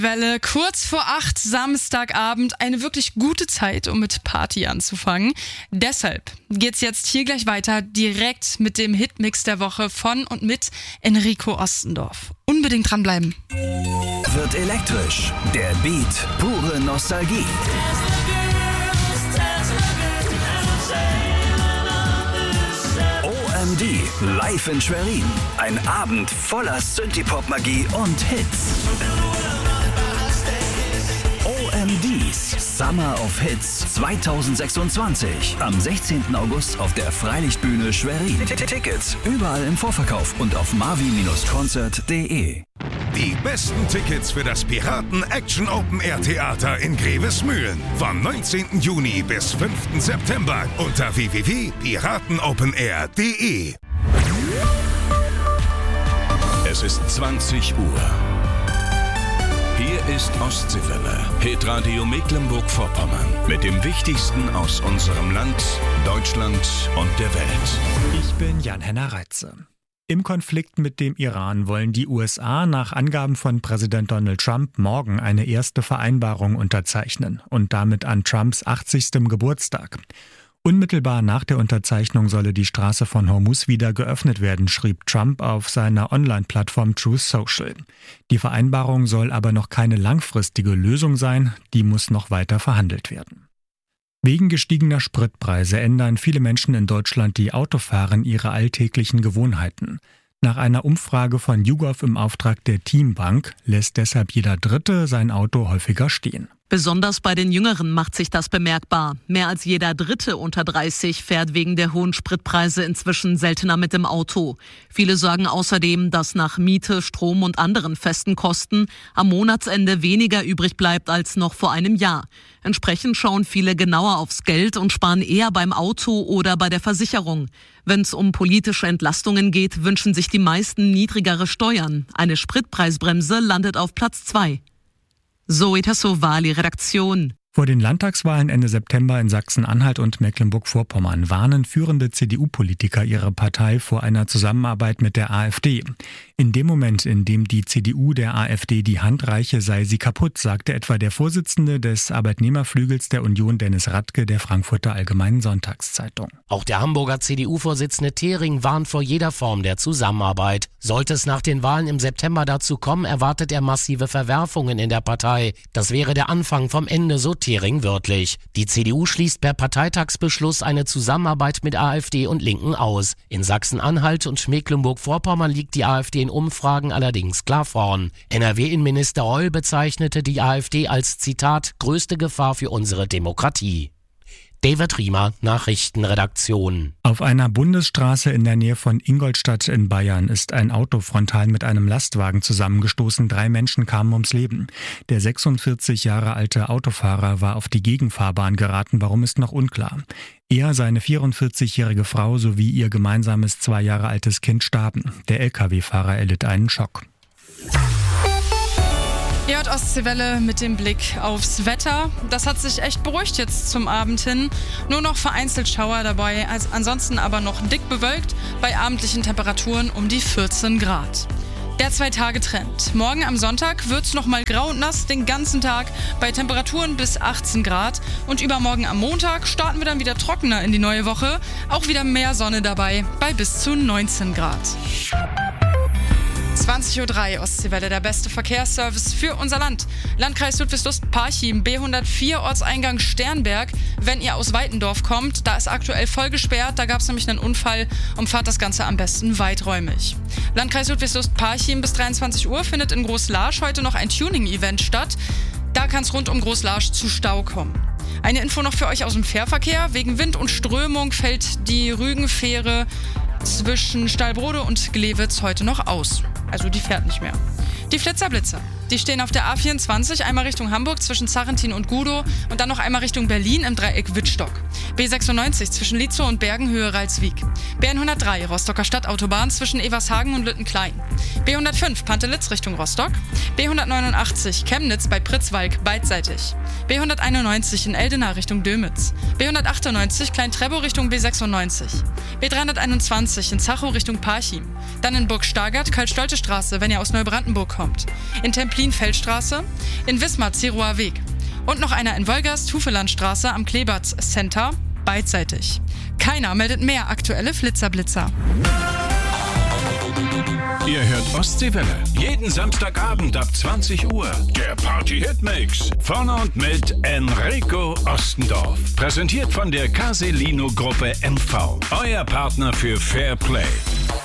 Welle, kurz vor 8 Samstagabend, eine wirklich gute Zeit, um mit Party anzufangen. Deshalb geht's jetzt hier gleich weiter, direkt mit dem Hitmix der Woche von und mit Enrico Ostendorf. Unbedingt dranbleiben. Wird elektrisch, der Beat, pure Nostalgie. OMD, live in Schwerin. Ein Abend voller Synthie-Pop-Magie und Hits. OMD's Summer of Hits 2026. Am 16. August auf der Freilichtbühne Schwerin. Tickets überall im Vorverkauf und auf marvi-concert.de. Die besten Tickets für das Piraten Action Open Air Theater in Grevesmühlen. Vom 19. Juni bis 5. September unter www.piratenopenair.de. Es ist 20 Uhr. Hier ist Ostseewelle, Hitradio Mecklenburg-Vorpommern. Mit dem Wichtigsten aus unserem Land, Deutschland und der Welt. Ich bin Jan-Henner Reitze. Im Konflikt mit dem Iran wollen die USA nach Angaben von Präsident Donald Trump morgen eine erste Vereinbarung unterzeichnen und damit an Trumps 80. Geburtstag. Unmittelbar nach der Unterzeichnung solle die Straße von Hormuz wieder geöffnet werden, schrieb Trump auf seiner Online-Plattform Truth Social. Die Vereinbarung soll aber noch keine langfristige Lösung sein, die muss noch weiter verhandelt werden. Wegen gestiegener Spritpreise ändern viele Menschen in Deutschland, die Auto fahren, ihre alltäglichen Gewohnheiten. Nach einer Umfrage von YouGov im Auftrag der Teambank lässt deshalb jeder Dritte sein Auto häufiger stehen. Besonders bei den Jüngeren macht sich das bemerkbar. Mehr als jeder Dritte unter 30 fährt wegen der hohen Spritpreise inzwischen seltener mit dem Auto. Viele sagen außerdem, dass nach Miete, Strom und anderen festen Kosten am Monatsende weniger übrig bleibt als noch vor einem Jahr. Entsprechend schauen viele genauer aufs Geld und sparen eher beim Auto oder bei der Versicherung. Wenn es um politische Entlastungen geht, wünschen sich die meisten niedrigere Steuern. Eine Spritpreisbremse landet auf Platz 2. Zoe Tassovali, Redaktion. Vor den Landtagswahlen Ende September in Sachsen-Anhalt und Mecklenburg-Vorpommern warnen führende CDU-Politiker ihre Partei vor einer Zusammenarbeit mit der AfD. In dem Moment, in dem die CDU der AfD die Hand reiche, sei sie kaputt, sagte etwa der Vorsitzende des Arbeitnehmerflügels der Union, Dennis Radke, der Frankfurter Allgemeinen Sonntagszeitung. Auch der Hamburger CDU-Vorsitzende Thering warnt vor jeder Form der Zusammenarbeit. Sollte es nach den Wahlen im September dazu kommen, erwartet er massive Verwerfungen in der Partei. Das wäre der Anfang vom Ende, so Thering wörtlich. Die CDU schließt per Parteitagsbeschluss eine Zusammenarbeit mit AfD und Linken aus. In Sachsen-Anhalt und Mecklenburg-Vorpommern liegt die AfD in Umfragen allerdings klar vorn. NRW-Innenminister Reul bezeichnete die AfD als, Zitat, größte Gefahr für unsere Demokratie. David Riemer, Nachrichtenredaktion. Auf einer Bundesstraße in der Nähe von Ingolstadt in Bayern ist ein Auto frontal mit einem Lastwagen zusammengestoßen. 3 Menschen kamen ums Leben. Der 46 Jahre alte Autofahrer war auf die Gegenfahrbahn geraten. Warum, ist noch unklar. Er, seine 44-jährige Frau sowie ihr gemeinsames 2 Jahre altes Kind starben. Der Lkw-Fahrer erlitt einen Schock. Ihr hört Ostseewelle mit dem Blick aufs Wetter. Das hat sich echt beruhigt jetzt zum Abend hin. Nur noch vereinzelt Schauer dabei, ansonsten aber noch dick bewölkt bei abendlichen Temperaturen um die 14 Grad. Der 2-Tage-Trend. Morgen am Sonntag wird es nochmal grau und nass den ganzen Tag bei Temperaturen bis 18 Grad. Und übermorgen am Montag starten wir dann wieder trockener in die neue Woche. Auch wieder mehr Sonne dabei bei bis zu 19 Grad. 20.03 Uhr, Ostseewelle, der beste Verkehrsservice für unser Land. Landkreis Ludwigslust-Parchim, B104, Ortseingang Sternberg. Wenn ihr aus Weitendorf kommt, da ist aktuell voll gesperrt. Da gab es nämlich einen Unfall. Umfahrt das Ganze am besten weiträumig. Landkreis Ludwigslust-Parchim, bis 23 Uhr findet in Großlarsch heute noch ein Tuning-Event statt. Da kann es rund um Großlarsch zu Stau kommen. Eine Info noch für euch aus dem Fährverkehr. Wegen Wind und Strömung fällt die Rügenfähre zwischen Stallbrode und Glewitz heute noch aus. Also die fährt nicht mehr. Die Flitzerblitzer, die stehen auf der A24, einmal Richtung Hamburg zwischen Zarrentin und Gudow und dann noch einmal Richtung Berlin im Dreieck Wittstock. B96 zwischen Lietzow und Bergenhöhe Ralswiek. B103 Rostocker Stadtautobahn zwischen Evershagen und Lüttenklein. B105 Pantelitz Richtung Rostock. B189 Chemnitz bei Pritzwalk beidseitig. B191 in Eldena Richtung Dömitz. B198 Klein-Trebow Richtung B96. B321 in Zachow Richtung Parchim. Dann in Burg Stargard, Karl-Stolte-Straße, wenn ihr aus Neubrandenburg kommt. In Templin Klienfeldstraße, in Wismar Zerower Weg. Und noch einer in Wolgast, Hufelandstraße am Kleberts Center, beidseitig. Keiner meldet mehr aktuelle Flitzer-Blitzer. Ihr hört Ostseewelle. Jeden Samstagabend ab 20 Uhr. Der Party-Hitmix. Von und mit Enrico Ostendorf. Präsentiert von der Caselino-Gruppe MV. Euer Partner für Fair Play.